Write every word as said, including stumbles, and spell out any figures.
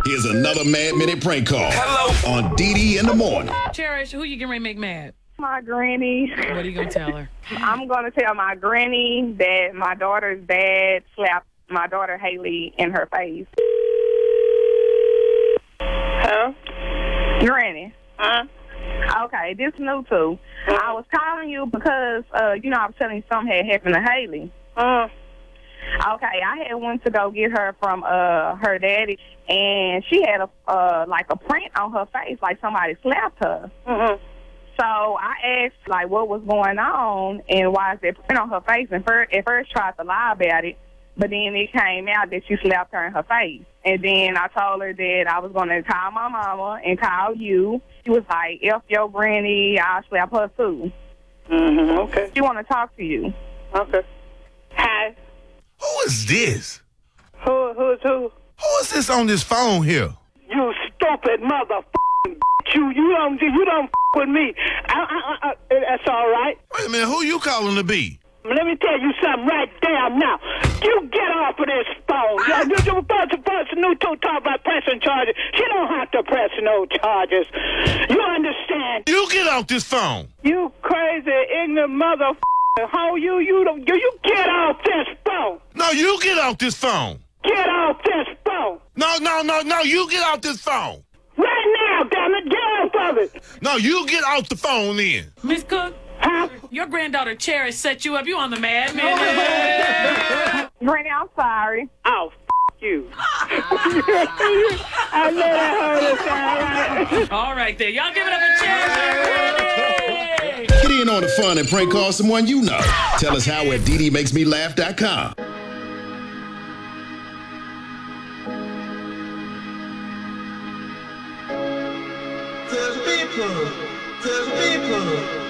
Here's another Mad Minute prank call. Hello. On Dee Dee in the morning. Cherish, who you getting ready to make mad? My granny. What are you going to tell her? I'm going to tell my granny that my daughter's dad slapped my daughter Haley in her face. Huh? Granny. Huh? Okay, this new too. I was calling you because, uh, you know, I was telling you something had happened to Haley. Uh, Okay, I had went to go get her from uh her daddy, and she had a uh like a print on her face, like somebody slapped her. uh-huh. So I asked like what was going on and why is that print on her face. And first, at first tried to lie about it, but then it came out that she slapped her in her face. And then I told her that I was going to call my mama and call you. She was like, "F your granny, I'll slap her too." Mm-hmm. Okay. She want to talk to you. Okay. Hi. Who is this? Who? Who's who? Who is this on this phone here? You stupid motherfucking bitch. You, you don't, you don't f with me. I, I, I, that's all right. Wait a minute, who you calling to be? Let me tell you something right damn now. You get off of this phone. Yeah, you, you first, the person who to talk about pressing charges. She don't have to press no charges. You understand? You get off this phone. You crazy, ignorant motherfucker. How you, you don't, you, you get off this phone. No, you get off this phone. Get off this phone. No, no, no, no, you get off this phone. Right now, damn it, get off of it. No, you get off the phone then. Miss Cook, Huh? your granddaughter Cherish set you up. You on the Mad Minute. Granny, I'm sorry. Oh, f you. I know that hurt us, all right. All right, there. Y'all give it up for Cherish. Get in on the fun and prank call someone you know. Tell us how at Dee Dee Makes Me Laugh dot com. Touch people, touch people.